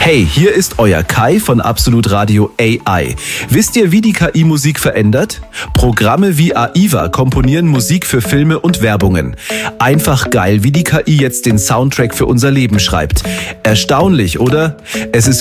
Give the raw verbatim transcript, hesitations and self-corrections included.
Hey, hier ist euer Kai von Absolut Radio A I. Wisst ihr, wie die K I Musik verändert? Programme wie AIVA komponieren Musik für Filme und Werbungen. Einfach geil, wie die K I jetzt den Soundtrack für unser Leben schreibt. Erstaunlich, oder? Es ist